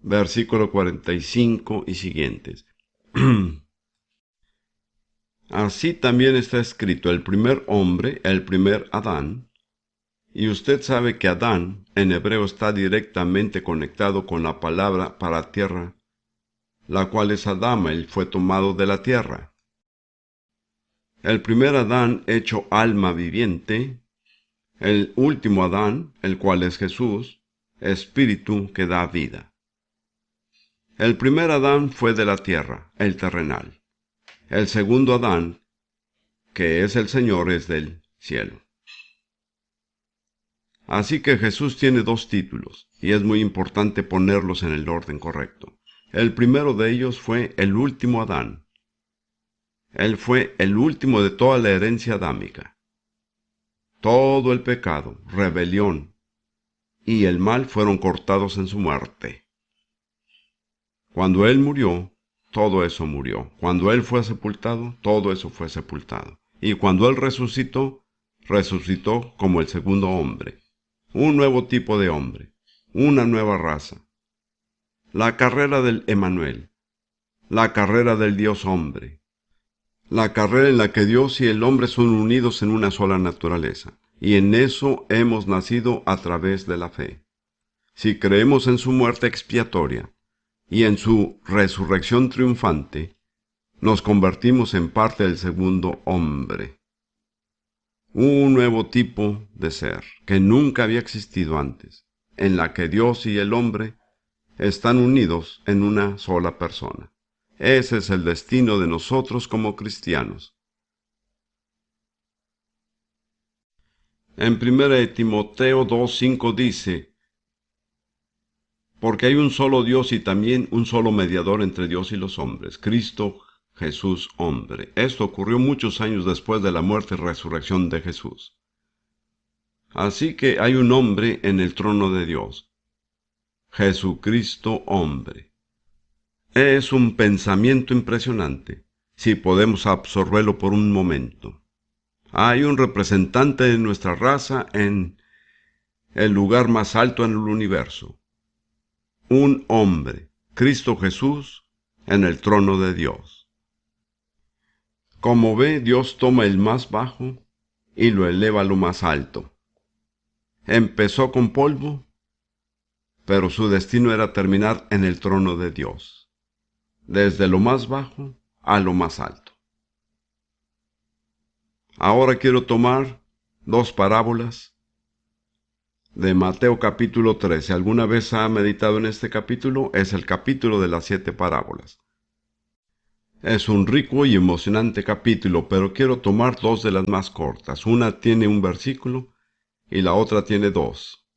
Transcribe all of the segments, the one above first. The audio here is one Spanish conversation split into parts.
versículo 45 y siguientes. Así también está escrito el primer hombre, el primer Adán, y usted sabe que Adán en hebreo está directamente conectado con la palabra para tierra, la cual es Adama, él fue tomado de la tierra. El primer Adán hecho alma viviente, el último Adán, el cual es Jesús, espíritu que da vida. El primer Adán fue de la tierra, el terrenal. El segundo Adán, que es el Señor, es del cielo. Así que Jesús tiene dos títulos, y es muy importante ponerlos en el orden correcto. El primero de ellos fue el último Adán. Él fue el último de toda la herencia adámica. Todo el pecado, rebelión y el mal fueron cortados en su muerte. Cuando Él murió, todo eso murió. Cuando Él fue sepultado, todo eso fue sepultado. Y cuando Él resucitó, resucitó como el segundo hombre. Un nuevo tipo de hombre, una nueva raza. La carrera del Emanuel, la carrera del Dios hombre, la carrera en la que Dios y el hombre son unidos en una sola naturaleza, y en eso hemos nacido a través de la fe. Si creemos en su muerte expiatoria y en su resurrección triunfante, nos convertimos en parte del segundo hombre. Un nuevo tipo de ser que nunca había existido antes, en la que Dios y el hombre están unidos en una sola persona. Ese es el destino de nosotros como cristianos. En 1 Timoteo 2:5 dice: porque hay un solo Dios y también un solo mediador entre Dios y los hombres, Cristo Jesús hombre. Esto ocurrió muchos años después de la muerte y resurrección de Jesús. Así que hay un hombre en el trono de Dios, Jesucristo hombre. Es un pensamiento impresionante, si podemos absorberlo por un momento. Hay un representante de nuestra raza en el lugar más alto en el universo. Un hombre, Cristo Jesús, en el trono de Dios. Como ve, Dios toma el más bajo y lo eleva a lo más alto. Empezó con polvo, pero su destino era terminar en el trono de Dios, desde lo más bajo a lo más alto. Ahora quiero tomar dos parábolas de Mateo capítulo 13. ¿Alguna vez ha meditado en este capítulo? Es el capítulo de las 7 parábolas. Es un rico y emocionante capítulo, pero quiero tomar dos de las más cortas. Una tiene un versículo y la otra tiene dos.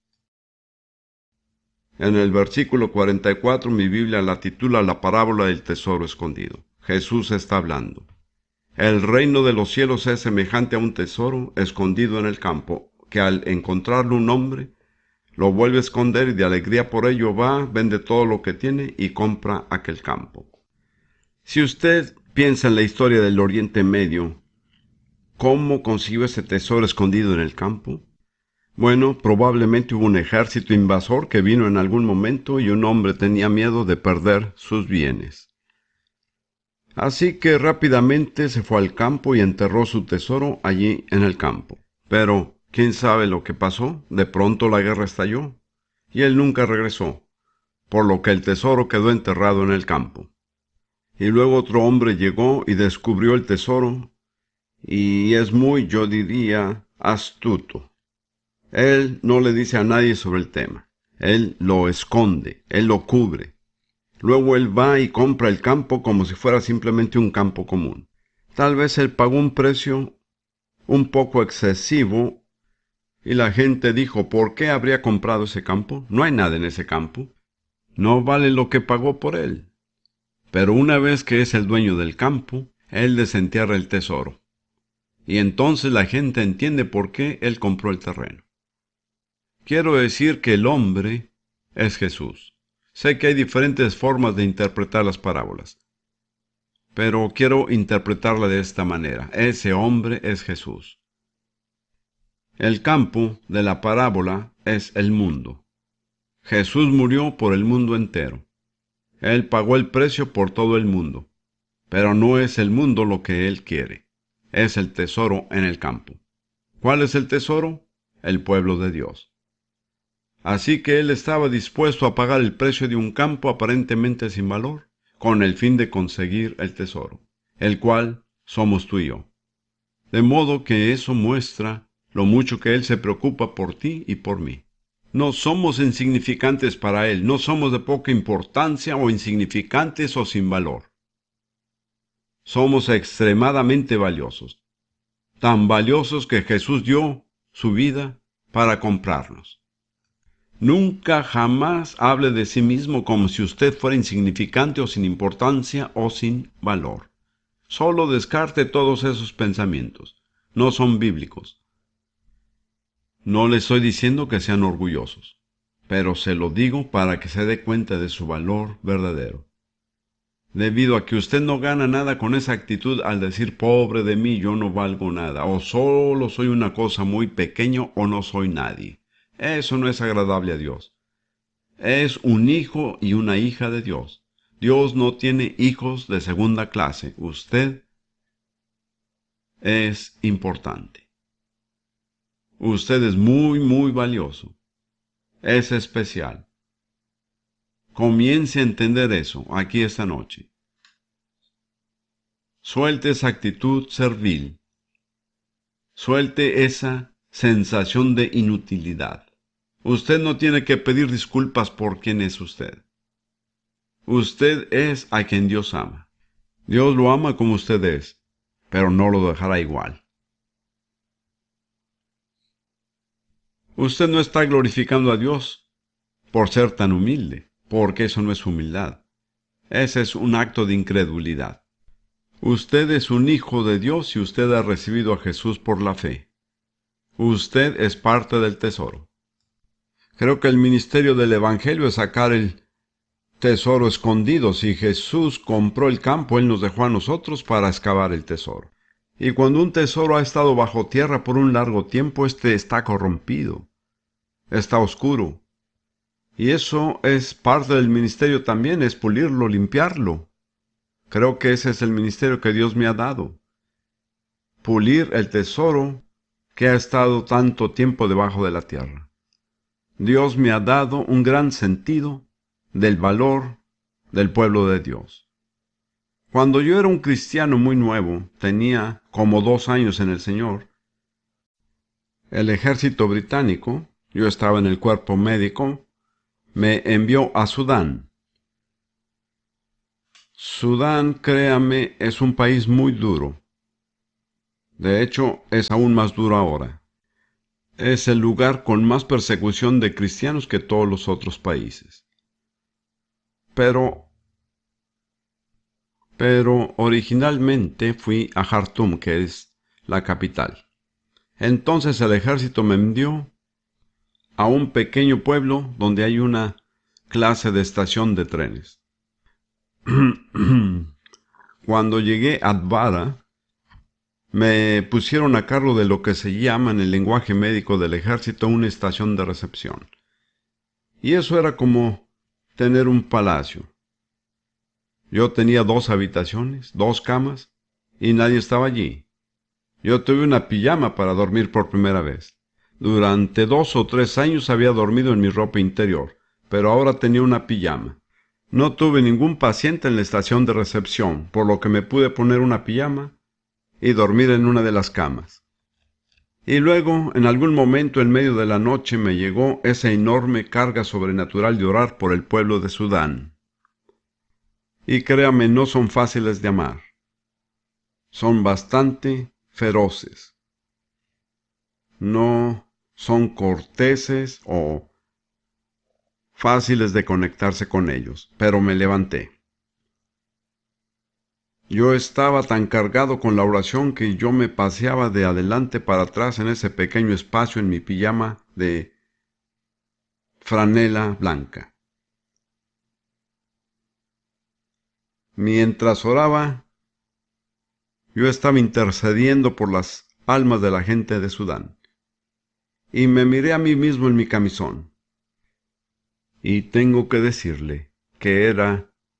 En el versículo 44 mi Biblia la titula La parábola del tesoro escondido. Jesús está hablando. El reino de los cielos es semejante a un tesoro escondido en el campo, que al encontrarlo un hombre, lo vuelve a esconder y de alegría por ello va, vende todo lo que tiene y compra aquel campo. Si usted piensa en la historia del Oriente Medio, ¿cómo consiguió ese tesoro escondido en el campo? Bueno, probablemente hubo un ejército invasor que vino en algún momento y un hombre tenía miedo de perder sus bienes. Así que rápidamente se fue al campo y enterró su tesoro allí en el campo. Pero, ¿quién sabe lo que pasó? De pronto la guerra estalló, y él nunca regresó, por lo que el tesoro quedó enterrado en el campo. Y luego otro hombre llegó y descubrió el tesoro, y es muy, yo diría, astuto. Él no le dice a nadie sobre el tema. Él lo esconde, él lo cubre. Luego él va y compra el campo como si fuera simplemente un campo común. Tal vez él pagó un precio un poco excesivo y la gente dijo, ¿por qué habría comprado ese campo? No hay nada en ese campo. No vale lo que pagó por él. Pero una vez que es el dueño del campo, él desentierra el tesoro. Y entonces la gente entiende por qué él compró el terreno. Quiero decir que el hombre es Jesús. Sé que hay diferentes formas de interpretar las parábolas, pero quiero interpretarla de esta manera. Ese hombre es Jesús. El campo de la parábola es el mundo. Jesús murió por el mundo entero. Él pagó el precio por todo el mundo, pero no es el mundo lo que Él quiere, es el tesoro en el campo. ¿Cuál es el tesoro? El pueblo de Dios. Así que Él estaba dispuesto a pagar el precio de un campo aparentemente sin valor, con el fin de conseguir el tesoro, el cual somos tú y yo. De modo que eso muestra lo mucho que Él se preocupa por ti y por mí. No somos insignificantes para Él, no somos de poca importancia o insignificantes o sin valor. Somos extremadamente valiosos, tan valiosos que Jesús dio su vida para comprarnos. Nunca jamás hable de sí mismo como si usted fuera insignificante o sin importancia o sin valor. Solo descarte todos esos pensamientos. No son bíblicos. No le estoy diciendo que sean orgullosos, pero se lo digo para que se dé cuenta de su valor verdadero. Debido a que usted no gana nada con esa actitud al decir pobre de mí, yo no valgo nada, o solo soy una cosa muy pequeña o no soy nadie. Eso no es agradable a Dios. Es un hijo y una hija de Dios. Dios no tiene hijos de segunda clase. Usted es importante. Usted es muy, muy valioso. Es especial. Comience a entender eso aquí esta noche. Suelte esa actitud servil. Suelte esa sensación de inutilidad. Usted no tiene que pedir disculpas por quién es usted. Usted es a quien Dios ama. Dios lo ama como usted es, pero no lo dejará igual. Usted no está glorificando a Dios por ser tan humilde, porque eso no es humildad. Ese es un acto de incredulidad. Usted es un hijo de Dios y usted ha recibido a Jesús por la fe. Usted es parte del tesoro. Creo que el ministerio del Evangelio es sacar el tesoro escondido. Si Jesús compró el campo, Él nos dejó a nosotros para excavar el tesoro. Y cuando un tesoro ha estado bajo tierra por un largo tiempo, este está corrompido, está oscuro. Y eso es parte del ministerio también, es pulirlo, limpiarlo. Creo que ese es el ministerio que Dios me ha dado. Pulir el tesoro que ha estado tanto tiempo debajo de la tierra. Dios me ha dado un gran sentido del valor del pueblo de Dios. Cuando yo era un cristiano muy nuevo, tenía como 2 años en el Señor, el ejército británico, yo estaba en el cuerpo médico, me envió a Sudán. Sudán, créame, es un país muy duro. De hecho, es aún más duro ahora. Es el lugar con más persecución de cristianos que todos los otros países. Pero originalmente fui a Jartum, que es la capital. Entonces el ejército me envió a un pequeño pueblo donde hay una clase de estación de trenes. Cuando llegué a Advara, me pusieron a cargo de lo que se llama en el lenguaje médico del ejército una estación de recepción. Y eso era como tener un palacio. Yo tenía 2 habitaciones, 2 camas, y nadie estaba allí. Yo tuve una pijama para dormir por primera vez. Durante 2 o 3 años había dormido en mi ropa interior, pero ahora tenía una pijama. No tuve ningún paciente en la estación de recepción, por lo que me pude poner una pijama y dormir en una de las camas. Y luego, en algún momento en medio de la noche, me llegó esa enorme carga sobrenatural de orar por el pueblo de Sudán. Y créame, no son fáciles de amar. Son bastante feroces. No son corteses o fáciles de conectarse con ellos, pero me levanté. Yo estaba tan cargado con la oración que yo me paseaba de adelante para atrás en ese pequeño espacio en mi pijama de franela blanca. Mientras oraba, yo estaba intercediendo por las almas de la gente de Sudán. Y me miré a mí mismo en mi camisón. Y tengo que decirle que era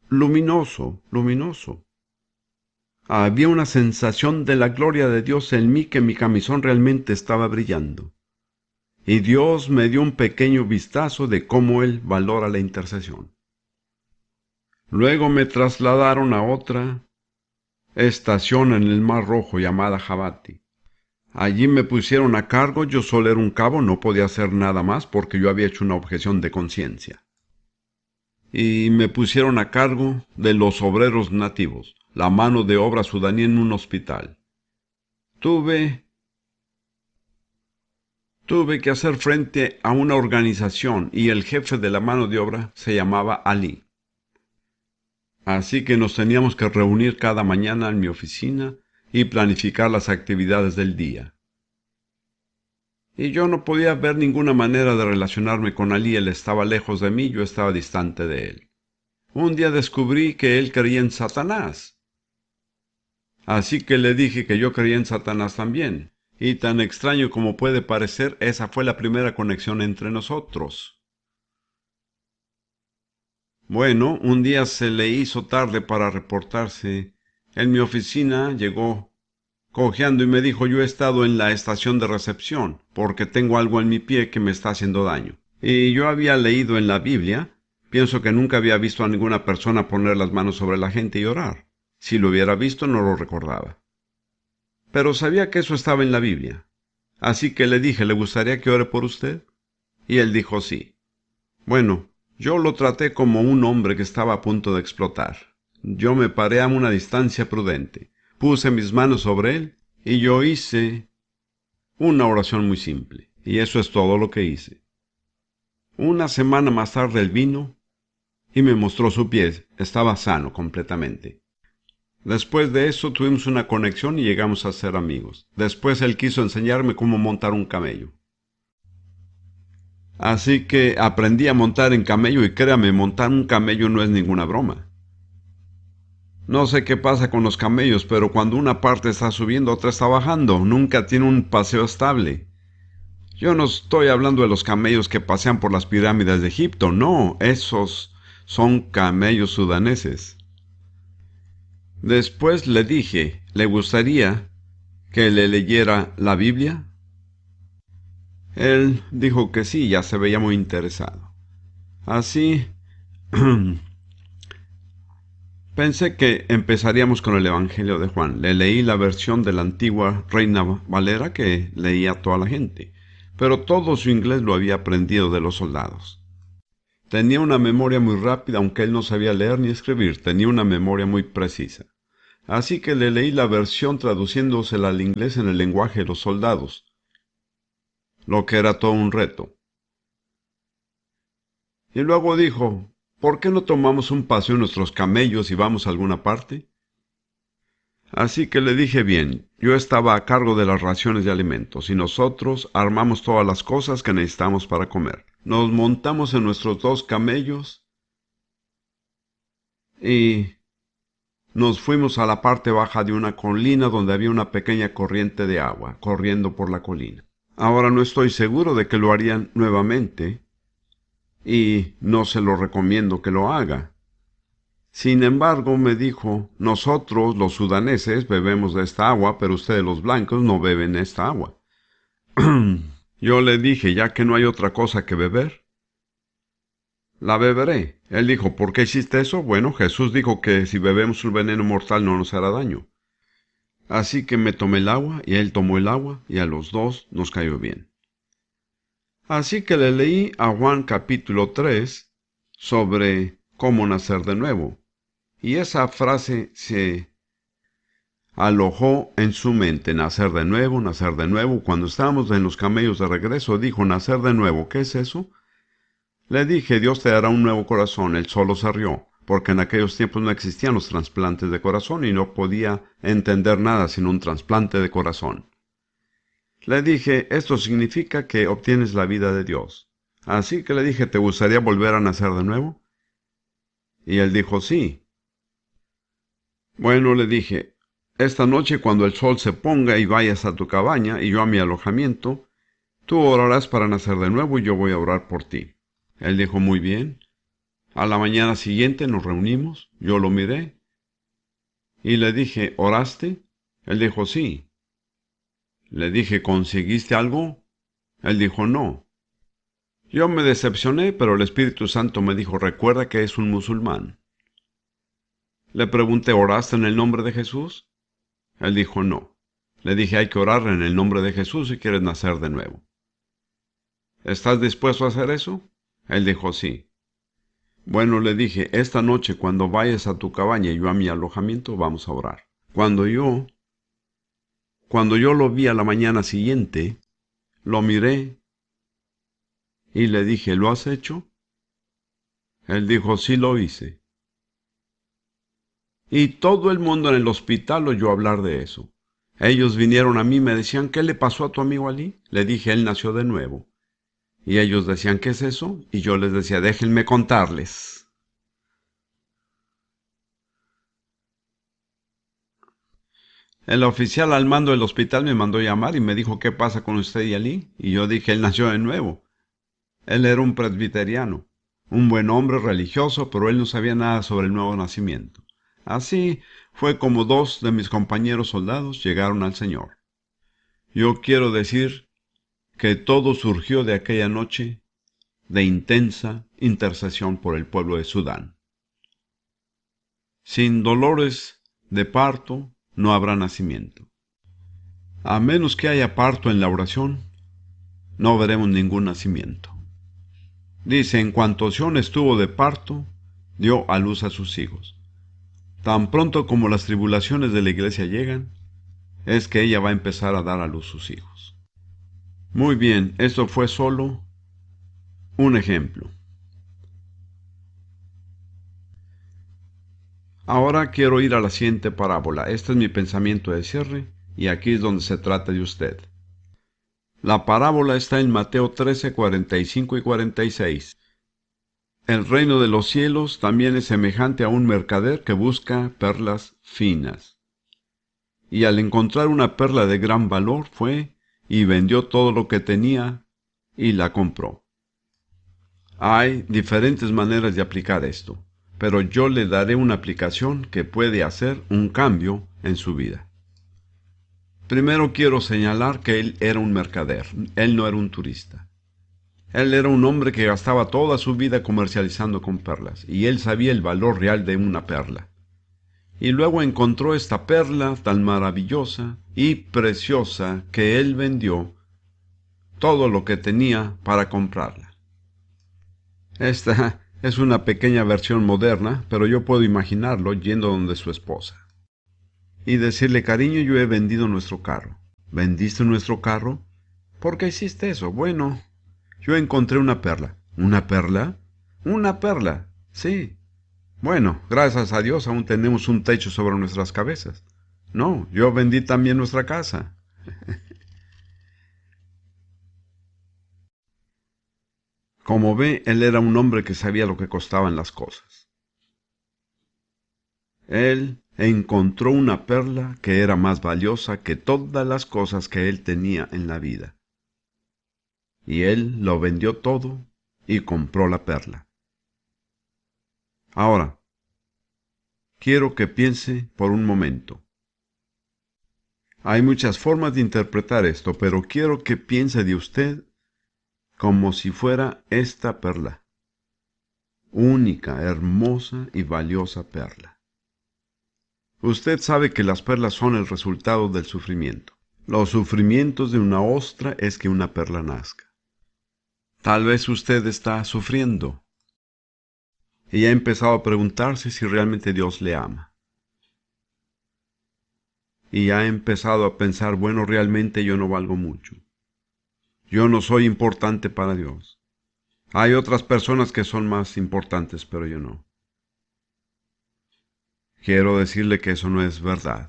luminoso, luminoso. Había una sensación de la gloria de Dios en mí, que mi camisón realmente estaba brillando. Y Dios me dio un pequeño vistazo de cómo Él valora la intercesión. Luego me trasladaron a otra estación en el Mar Rojo llamada Jabati. Allí me pusieron a cargo. Yo solo era un cabo, no podía hacer nada más porque yo había hecho una objeción de conciencia. Y me pusieron a cargo de los obreros nativos, la mano de obra sudaní en un hospital. Tuve que hacer frente a una organización y el jefe de la mano de obra se llamaba Ali. Así que nos teníamos que reunir cada mañana en mi oficina y planificar las actividades del día. Y yo no podía ver ninguna manera de relacionarme con Ali. Él estaba lejos de mí, yo estaba distante de él. Un día descubrí que él creía en Satanás. Así que le dije que yo creía en Satanás también. Y tan extraño como puede parecer, esa fue la primera conexión entre nosotros. Bueno, un día se le hizo tarde para reportarse. En mi oficina llegó cojeando y me dijo: yo he estado en la estación de recepción porque tengo algo en mi pie que me está haciendo daño. Y yo había leído en la Biblia, pienso que nunca había visto a ninguna persona poner las manos sobre la gente y orar. Si lo hubiera visto, no lo recordaba. Pero sabía que eso estaba en la Biblia. Así que le dije: ¿le gustaría que ore por usted? Y él dijo sí. Bueno, yo lo traté como un hombre que estaba a punto de explotar. Yo me paré a una distancia prudente, puse mis manos sobre él y yo hice una oración muy simple. Y eso es todo lo que hice. Una semana más tarde él vino y me mostró su pie. Estaba sano completamente. Después de eso tuvimos una conexión y llegamos a ser amigos. Después él quiso enseñarme cómo montar un camello. Así que aprendí a montar en camello y créame, montar un camello no es ninguna broma. No sé qué pasa con los camellos, pero cuando una parte está subiendo, otra está bajando. Nunca tiene un paseo estable. Yo no estoy hablando de los camellos que pasean por las pirámides de Egipto, no, esos son camellos sudaneses. Después le dije: ¿le gustaría que le leyera la Biblia? Él dijo que sí, ya se veía muy interesado. Así, pensé que empezaríamos con el Evangelio de Juan. Le leí la versión de la antigua Reina Valera que leía toda la gente, pero todo su inglés lo había aprendido de los soldados. Tenía una memoria muy rápida, aunque él no sabía leer ni escribir, tenía una memoria muy precisa. Así que le leí la versión traduciéndosela al inglés en el lenguaje de los soldados, lo que era todo un reto. Y luego dijo: ¿por qué no tomamos un paseo en nuestros camellos y vamos a alguna parte? Así que le dije: bien, yo estaba a cargo de las raciones de alimentos y nosotros armamos todas las cosas que necesitamos para comer. Nos montamos en nuestros 2 camellos y nos fuimos a la parte baja de una colina donde había una pequeña corriente de agua corriendo por la colina. Ahora no estoy seguro de que lo harían nuevamente y no se lo recomiendo que lo haga. Sin embargo, me dijo: nosotros los sudaneses bebemos de esta agua, pero ustedes los blancos no beben esta agua. Yo le dije: ya que no hay otra cosa que beber, la beberé. Él dijo: ¿por qué hiciste eso? Bueno, Jesús dijo que si bebemos un veneno mortal no nos hará daño. Así que me tomé el agua y él tomó el agua y a los 2 nos cayó bien. Así que le leí a Juan capítulo 3 sobre cómo nacer de nuevo. Y esa frase se alojó en su mente: nacer de nuevo, nacer de nuevo. Cuando estábamos en los camellos de regreso, dijo: nacer de nuevo, ¿qué es eso? Le dije: Dios te dará un nuevo corazón. Él solo se rió, porque en aquellos tiempos no existían los trasplantes de corazón y no podía entender nada sin un trasplante de corazón. Le dije: esto significa que obtienes la vida de Dios. Así que le dije: ¿te gustaría volver a nacer de nuevo? Y él dijo: sí. Bueno, le dije: esta noche cuando el sol se ponga y vayas a tu cabaña y yo a mi alojamiento, tú orarás para nacer de nuevo y yo voy a orar por ti. Él dijo: muy bien. A la mañana siguiente nos reunimos, yo lo miré y le dije, ¿oraste? Él dijo, sí. Le dije, ¿conseguiste algo? Él dijo, no. Yo me decepcioné, pero el Espíritu Santo me dijo, recuerda que es un musulmán. Le pregunté, ¿oraste en el nombre de Jesús? Él dijo, no. Le dije, hay que orar en el nombre de Jesús si quieres nacer de nuevo. ¿Estás dispuesto a hacer eso? Él dijo, sí. Bueno, le dije, esta noche cuando vayas a tu cabaña y yo a mi alojamiento, vamos a orar. Cuando yo lo vi a la mañana siguiente, lo miré y le dije, ¿lo has hecho? Él dijo, sí lo hice. Y todo el mundo en el hospital oyó hablar de eso. Ellos vinieron a mí y me decían, ¿qué le pasó a tu amigo Ali? Le dije, él nació de nuevo. Y ellos decían, ¿qué es eso? Y yo les decía, déjenme contarles. El oficial al mando del hospital me mandó llamar y me dijo, ¿qué pasa con usted y Ali? Y yo dije, él nació de nuevo. Él era un presbiteriano, un buen hombre religioso, pero él no sabía nada sobre el nuevo nacimiento. Así fue como 2 de mis compañeros soldados llegaron al Señor. Yo quiero decir que todo surgió de aquella noche de intensa intercesión por el pueblo de Sudán. Sin dolores de parto no habrá nacimiento. A menos que haya parto en la oración, no veremos ningún nacimiento. Dice, en cuanto Sión estuvo de parto, dio a luz a sus hijos. Tan pronto como las tribulaciones de la iglesia llegan, es que ella va a empezar a dar a luz sus hijos. Muy bien, esto fue solo un ejemplo. Ahora quiero ir a la siguiente parábola. Este es mi pensamiento de cierre, y aquí es donde se trata de usted. La parábola está en Mateo 13, 45 y 46. El reino de los cielos también es semejante a un mercader que busca perlas finas. Y al encontrar una perla de gran valor fue y vendió todo lo que tenía y la compró. Hay diferentes maneras de aplicar esto, pero yo le daré una aplicación que puede hacer un cambio en su vida. Primero quiero señalar que él era un mercader, él no era un turista. Él era un hombre que gastaba toda su vida comercializando con perlas, y él sabía el valor real de una perla. Y luego encontró esta perla tan maravillosa y preciosa que él vendió todo lo que tenía para comprarla. Esta es una pequeña versión moderna, pero yo puedo imaginarlo yendo donde su esposa y decirle, cariño, yo he vendido nuestro carro. ¿Vendiste nuestro carro? ¿Por qué hiciste eso? Bueno, yo encontré una perla. ¿Una perla? Una perla, sí. Bueno, gracias a Dios aún tenemos un techo sobre nuestras cabezas. No, yo vendí también nuestra casa. Como ve, él era un hombre que sabía lo que costaban las cosas. Él encontró una perla que era más valiosa que todas las cosas que él tenía en la vida. Y él lo vendió todo y compró la perla. Ahora, quiero que piense por un momento. Hay muchas formas de interpretar esto, pero quiero que piense de usted como si fuera esta perla. Única, hermosa y valiosa perla. Usted sabe que las perlas son el resultado del sufrimiento. Los sufrimientos de una ostra es que una perla nazca. Tal vez usted está sufriendo y ha empezado a preguntarse si realmente Dios le ama. Y ha empezado a pensar, bueno, realmente yo no valgo mucho. Yo no soy importante para Dios. Hay otras personas que son más importantes, pero yo no. Quiero decirle que eso no es verdad.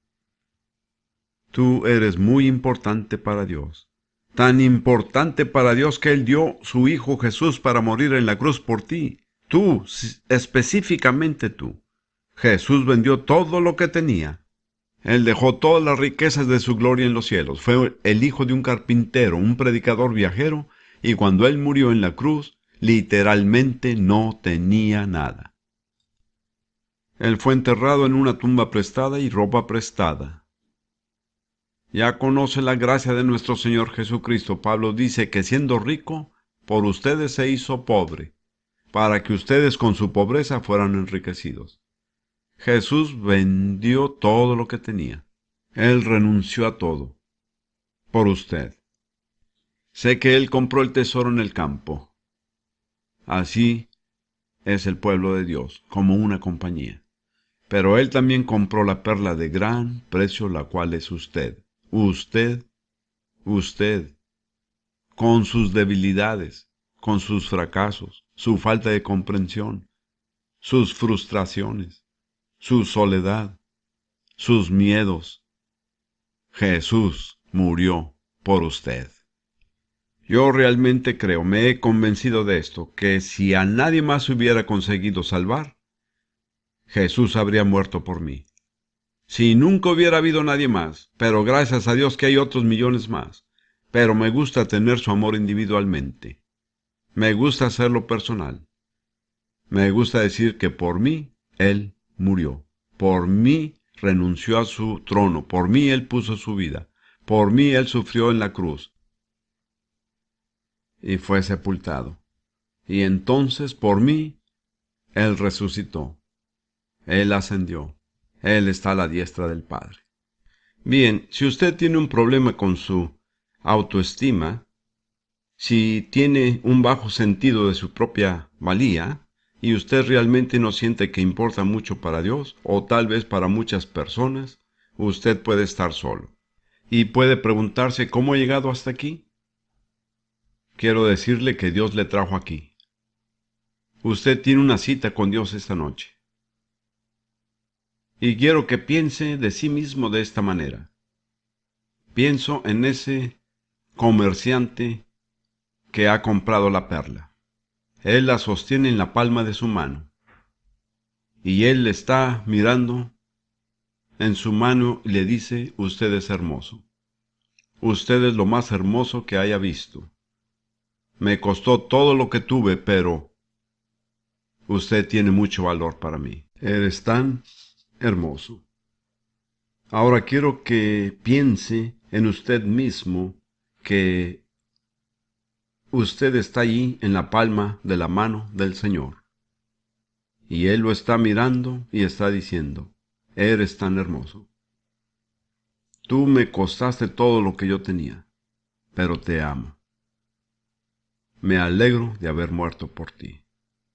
Tú eres muy importante para Dios. Tan importante para Dios que Él dio su Hijo Jesús para morir en la cruz por ti. Tú, específicamente tú. Jesús vendió todo lo que tenía. Él dejó todas las riquezas de su gloria en los cielos. Fue el hijo de un carpintero, un predicador viajero, y cuando Él murió en la cruz, Literalmente no tenía nada. Él fue enterrado en una tumba prestada y ropa prestada. Ya conoce la gracia de nuestro Señor Jesucristo. Pablo dice que siendo rico, por ustedes se hizo pobre, para que ustedes con su pobreza fueran enriquecidos. Jesús vendió todo lo que tenía. Él renunció a todo. Por usted. Sé que Él compró el tesoro en el campo. Así es el pueblo de Dios, como una compañía. Pero Él también compró la perla de gran precio, la cual es usted. Usted, con sus debilidades, con sus fracasos, su falta de comprensión, sus frustraciones, su soledad, sus miedos. Jesús murió por usted. Yo realmente creo, me he convencido de esto, que si a nadie más hubiera conseguido salvar, Jesús habría muerto por mí. Si nunca hubiera habido nadie más, pero gracias a Dios que hay otros millones más. Pero me gusta tener su amor individualmente. Me gusta hacerlo personal. Me gusta decir que por mí Él murió. Por mí renunció a su trono. Por mí Él puso su vida. Por mí Él sufrió en la cruz. Y fue sepultado. Y entonces por mí Él resucitó. Él ascendió. Él está a la diestra del Padre. Bien, si usted tiene un problema con su autoestima, si tiene un bajo sentido de su propia valía, y usted realmente no siente que importa mucho para Dios, o tal vez para muchas personas, usted puede estar solo. Y puede preguntarse cómo ha llegado hasta aquí. Quiero decirle que Dios le trajo aquí. Usted tiene una cita con Dios esta noche. Y quiero que piense de sí mismo de esta manera. Pienso en ese comerciante que ha comprado la perla. Él la sostiene en la palma de su mano. Y él le está mirando en su mano y le dice, usted es hermoso. Usted es lo más hermoso que haya visto. Me costó todo lo que tuve, pero usted tiene mucho valor para mí. Eres tan hermoso. Ahora quiero que piense en usted mismo que usted está allí en la palma de la mano del Señor. Y Él lo está mirando y está diciendo, eres tan hermoso. Tú me costaste todo lo que yo tenía, pero te amo. Me alegro de haber muerto por ti.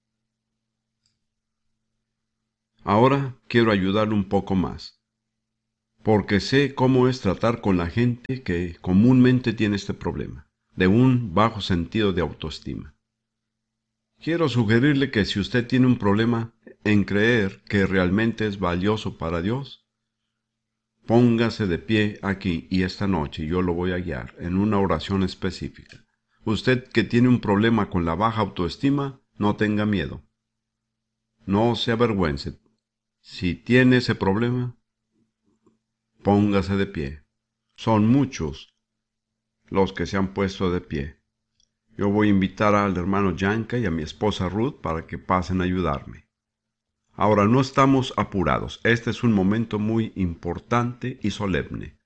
Ahora quiero ayudarle un poco más, porque sé cómo es tratar con la gente que comúnmente tiene este problema, de un bajo sentido de autoestima. Quiero sugerirle que si usted tiene un problema en creer que realmente es valioso para Dios, póngase de pie aquí y esta noche yo lo voy a guiar en una oración específica. Usted que tiene un problema con la baja autoestima, no tenga miedo. No se avergüence. Si tiene ese problema, póngase de pie. Son muchos los que se han puesto de pie. Yo voy a invitar al hermano Yanka y a mi esposa Ruth para que pasen a ayudarme. Ahora no estamos apurados. Este es un momento muy importante y solemne.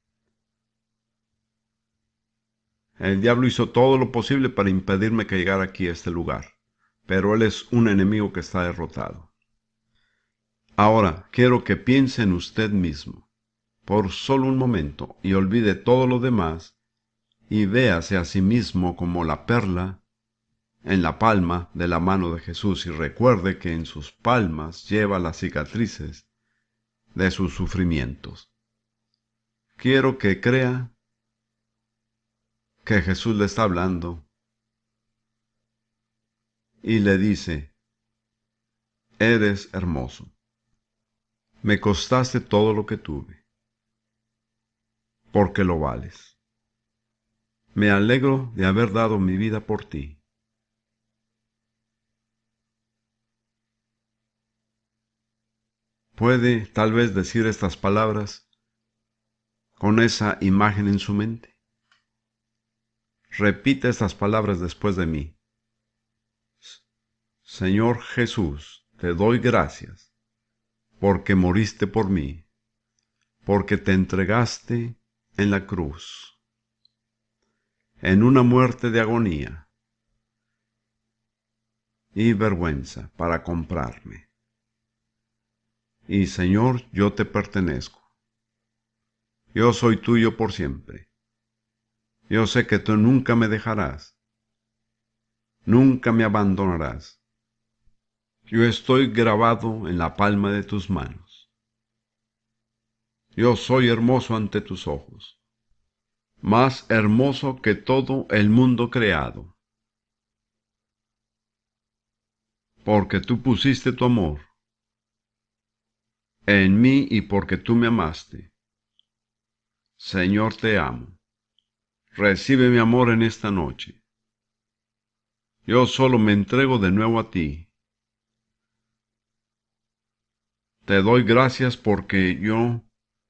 El diablo hizo todo lo posible para impedirme que llegara aquí a este lugar, pero él es un enemigo que está derrotado. Ahora quiero que piense en usted mismo, por solo un momento, y olvide todo lo demás, y véase a sí mismo como la perla en la palma de la mano de Jesús, y recuerde que en sus palmas lleva las cicatrices de sus sufrimientos. Quiero que crea que Jesús le está hablando y le dice, eres hermoso. Me costaste todo lo que tuve, porque lo vales. Me alegro de haber dado mi vida por ti. ¿Puede tal vez decir estas palabras con esa imagen en su mente? Repite estas palabras después de mí. Señor Jesús, te doy gracias, porque moriste por mí, porque te entregaste en la cruz, en una muerte de agonía y vergüenza para comprarme. Y Señor, yo te pertenezco. Yo soy tuyo por siempre. Yo sé que tú nunca me dejarás, nunca me abandonarás. Yo estoy grabado en la palma de tus manos. Yo soy hermoso ante tus ojos, más hermoso que todo el mundo creado, porque tú pusiste tu amor en mí y porque tú me amaste. Señor, te amo. Recibe mi amor en esta noche. Yo solo me entrego de nuevo a ti. Te doy gracias porque yo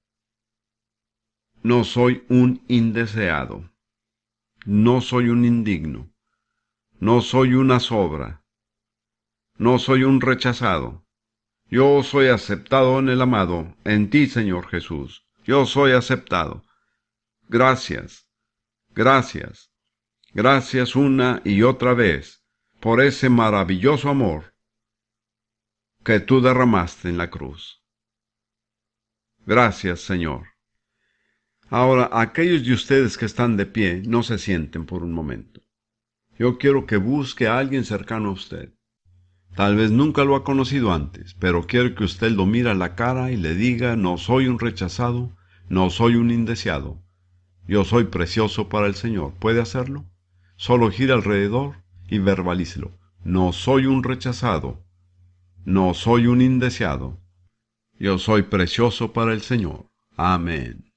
no soy un indeseado, no soy un indigno, no soy una sobra, no soy un rechazado. Yo soy aceptado en el amado, en ti, Señor Jesús. Yo soy aceptado. Gracias, gracias, gracias una y otra vez por ese maravilloso amor que tú derramaste en la cruz. Gracias, Señor. Ahora, aquellos de ustedes que están de pie, no se sienten por un momento. Yo quiero que busque a alguien cercano a usted. Tal vez nunca lo ha conocido antes, pero quiero que usted lo mire a la cara y le diga, no soy un rechazado, no soy un indeseado. Yo soy precioso para el Señor. ¿Puede hacerlo? Solo gire alrededor y verbalícelo. No soy un rechazado, no soy un indeseado. Yo soy precioso para el Señor. Amén.